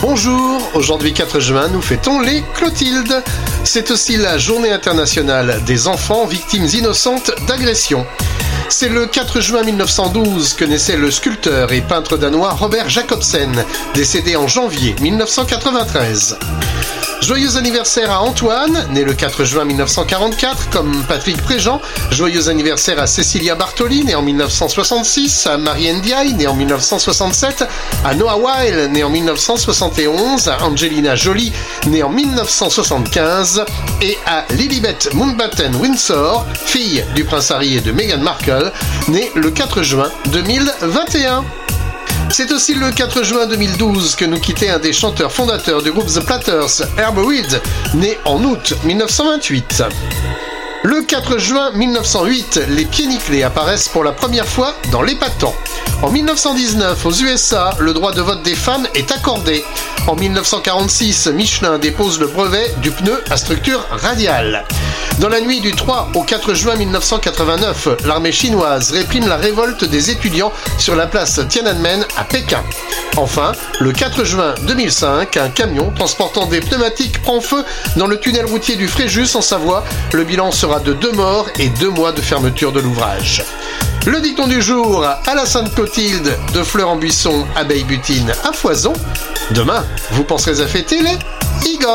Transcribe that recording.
Bonjour, aujourd'hui 4 juin, nous fêtons les Clotildes. C'est aussi la journée internationale des enfants victimes innocentes d'agression. C'est le 4 juin 1912 que naissait le sculpteur et peintre danois Robert Jacobsen, décédé en janvier 1993. Joyeux anniversaire à Antoine, né le 4 juin 1944, comme Patrick Préjean. Joyeux anniversaire à Cecilia Bartoli, née en 1966, à Marie Ndiaye, née en 1967, à Noah Weil, né en 1971, à Angelina Jolie, née en 1975, et à Lilibet Mountbatten-Windsor, fille du prince Harry et de Meghan Markle, née le 4 juin 2021. C'est aussi le 4 juin 2012 que nous quittait un des chanteurs fondateurs du groupe The Platters, Herb Reed, né en août 1928. Le 4 juin 1908, les pieds nickelés apparaissent pour la première fois dans l'épatants. En 1919, aux USA, le droit de vote des femmes est accordé. En 1946, Michelin dépose le brevet du pneu à structure radiale. Dans la nuit du 3 au 4 juin 1989, l'armée chinoise réprime la révolte des étudiants sur la place Tiananmen à Pékin. Enfin, le 4 juin 2005, un camion transportant des pneumatiques prend feu dans le tunnel routier du Fréjus en Savoie. Le bilan sera de 2 morts et 2 mois de fermeture de l'ouvrage. Le dicton du jour, à la Sainte-Clotilde, de fleurs en buisson, abeilles butines à foison. Demain, vous penserez à fêter les Igor.